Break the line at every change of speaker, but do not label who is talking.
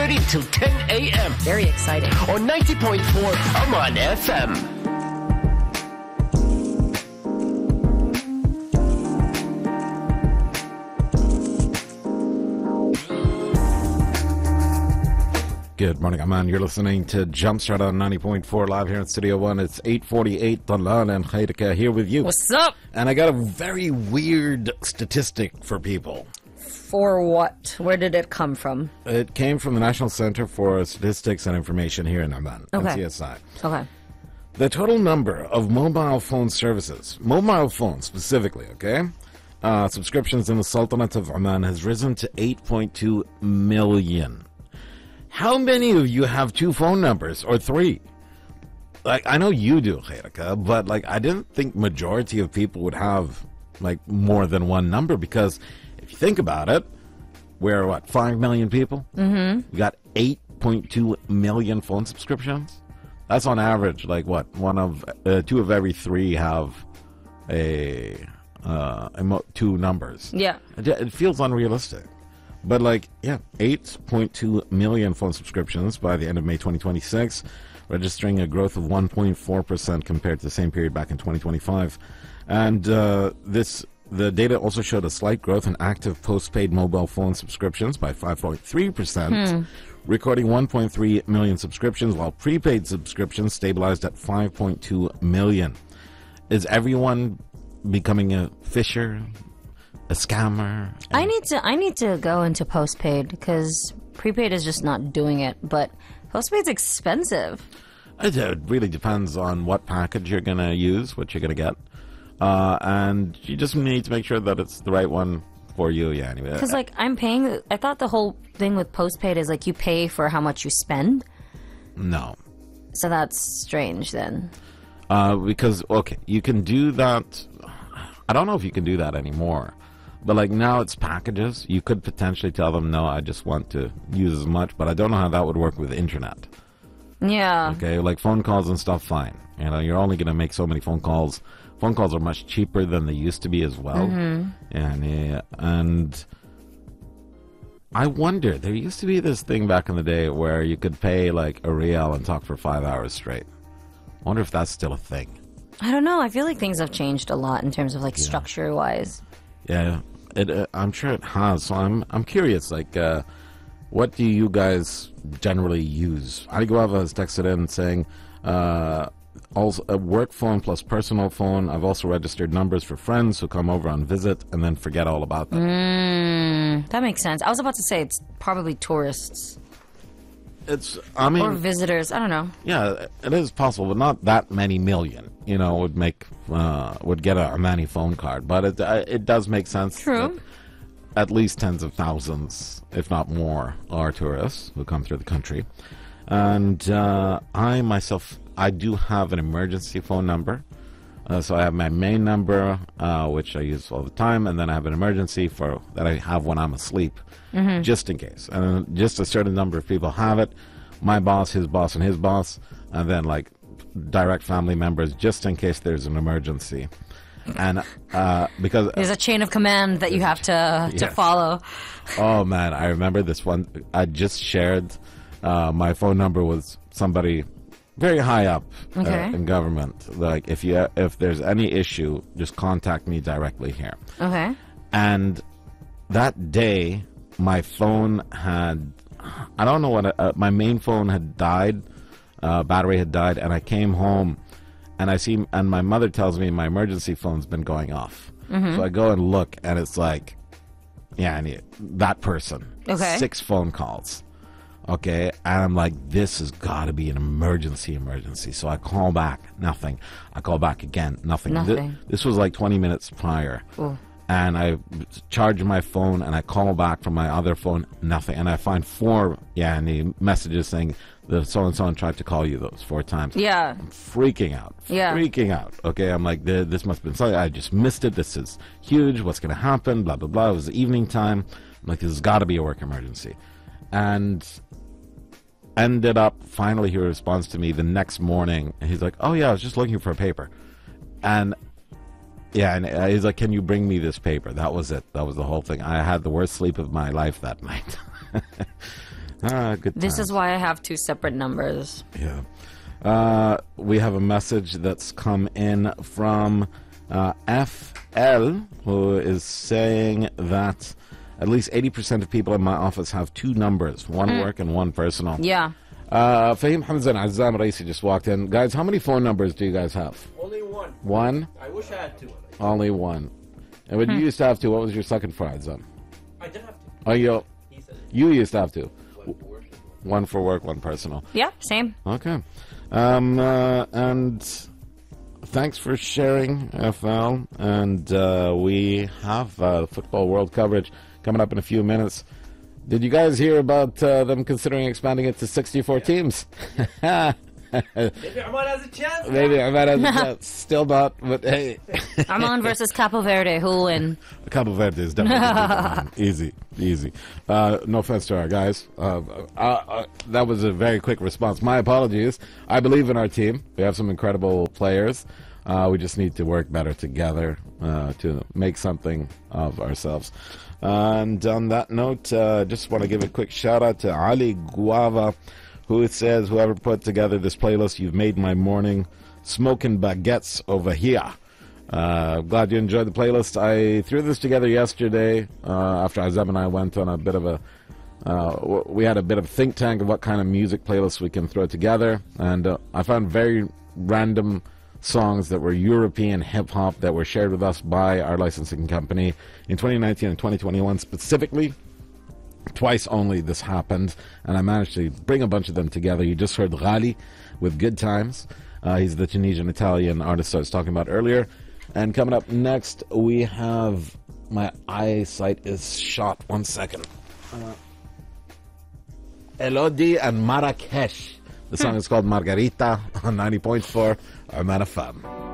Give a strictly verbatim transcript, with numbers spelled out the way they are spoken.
thirty till ten a.m.
Very exciting.
On ninety point four Aman F M.
Good morning, Aman. You're listening to Jumpstart on ninety point four live here in Studio One. It's eight forty-eight. Talan and Khairika here with you.
What's up?
And I got a very weird statistic for people.
For what? Where did it come from?
It came from the National Center for Statistics and Information here in Amman,
Okay.
N C S I.
Okay.
The total number of mobile phone services, mobile phones specifically, okay, uh, subscriptions in the Sultanate of Oman has risen to eight point two million. How many of you have two phone numbers or three? Like, I know you do, Khairika, but like, I didn't think majority of people would have like more than one number, because if you think about it, we're what, five million people? Mm-hmm. We got eight point two million phone subscriptions. That's on average, like what, one of uh, two of every three have a uh, emo- two numbers.
Yeah.
It, it feels unrealistic. But like, yeah, eight point two million phone subscriptions by the end of May twenty twenty-six, registering a growth of one point four percent compared to the same period back in twenty twenty-five. And uh, this the data also showed a slight growth in active postpaid mobile phone subscriptions by five point three percent, hmm. recording one point three million subscriptions, while prepaid subscriptions stabilized at five point two million. Is everyone becoming a fisher? A scammer?
I need to I need to go into postpaid because prepaid is just not doing it, but postpaid's expensive.
It, it really depends on what package you're going to use, what you're going to get. Uh, and you just need to make sure that it's the right one for you. Yeah, anyway.
Because, like, I'm paying... I thought the whole thing with postpaid is, like, you pay for how much you spend.
No.
So that's strange, then.
Uh, because, okay, you can do that... I don't know if you can do that anymore. But, like, now it's packages. You could potentially tell them, no, I just want to use as much. But I don't know how that would work with internet.
Yeah.
Okay, like phone calls and stuff, fine. You know, you're only going to make so many phone calls. Phone calls are much cheaper than they used to be as well. Mm-hmm. And, uh, and I wonder, there used to be this thing back in the day where you could pay, like, a real and talk for five hours straight. I wonder if that's still a thing.
I don't know. I feel like things have changed a lot in terms of, like, yeah. structure-wise.
Yeah, it, uh, I'm sure it has. So I'm I'm curious, like, uh, what do you guys generally use? Ali Guava has texted in saying, uh, also a work phone plus personal phone. I've also registered numbers for friends who come over on visit and then forget all about them.
Mm, that makes sense. I was about to say it's probably tourists.
It's, I mean...
Or visitors, I don't know.
Yeah, it is possible, but not that many million, you know, would make, uh, would get a Omani phone card. But it uh, it does make sense.
True.
At least tens of thousands, if not more, are tourists who come through the country. And uh, I myself, I do have an emergency phone number. Uh, so I have my main number, uh, which I use all the time, and then I have an emergency for that I have when I'm asleep, mm-hmm. just in case. And just a certain number of people have it. My boss, his boss, and his boss, and then like direct family members, just in case there's an emergency. And uh, because
there's a chain of command that you have to to
yes.
follow.
Oh man, I remember this one. I just shared uh, my phone number with somebody very high up
okay.
uh, in government. Like, if you if there's any issue, just contact me directly here.
Okay.
And that day, my phone had, I don't know what, uh, my main phone had died, uh, battery had died, and I came home, and I see, and my mother tells me my emergency phone's been going off. Mm-hmm. So I go and look, and it's like, yeah, I need that person.
Okay.
Six phone calls. Okay, and I'm like, this has got to be an emergency, emergency. So I call back, nothing. I call back again, nothing.
Nothing.
Th- this was like twenty minutes prior.
Ooh.
And I charge my phone, and I call back from my other phone, nothing. And I find four, yeah, and the messages saying the so-and-so tried to call you those four times.
Yeah.
I'm freaking out.
Yeah.
Freaking out. Okay, I'm like, this must have been something. I just missed it. This is huge. What's going to happen? Blah, blah, blah. It was evening time. I'm like, this has got to be a work emergency. And ended up, finally he responds to me the next morning, and he's like, oh yeah, I was just looking for a paper. And yeah, and he's like, can you bring me this paper? That was it. That was the whole thing. I had the worst sleep of my life that night. Ah, good
This
times.
is why I have two separate numbers.
Yeah. Uh, we have a message that's come in from uh, F L, who is saying that at least eighty percent of people in my office have two numbers, one work and one personal.
Yeah.
Uh, Fahim Hamza and Azzam Raisi just walked in. Guys, how many phone numbers do you guys have?
Only one.
One?
I wish I had two.
Only one. And when you used to have two, what was your second for, Azzam?
I did have two.
Oh, you,
He said it.
you used to have two.
One for work.
One for work, one personal.
Yeah, same.
Okay. Um, uh, and thanks for sharing, F L. And uh, we have uh, Football World coverage coming up in a few minutes. Did you guys hear about uh, them considering expanding it to sixty-four teams?
Maybe Oman has a chance.
Maybe I might have a chance. Still not, but hey.
Oman versus Capo Verde. Who will win?
Cabo Verde is definitely gonna win. Easy, easy. Uh, no offense to our guys. Uh, uh, uh, that was a very quick response. My apologies. I believe in our team. We have some incredible players. Uh, we just need to work better together uh, to make something of ourselves. And on that note, uh, just want to give a quick shout out to Ali Guava, who says, whoever put together this playlist, you've made my morning. Smoking baguettes over here. Uh, glad you enjoyed the playlist. I threw this together yesterday uh, after Azam and I went on a bit of a uh, w- we had a bit of a think tank of what kind of music playlists we can throw together, and uh, I found very random songs that were European hip-hop that were shared with us by our licensing company in twenty nineteen and twenty twenty-one specifically. Twice only this happened, and I managed to bring a bunch of them together. You just heard Ghali with Good Times. Uh, he's the Tunisian-Italian artist I was talking about earlier. And coming up next, we have... My eyesight is shot. One second. Uh, Elodie and Marrakesh. The song is called Margarita on ninety point four Oman F M.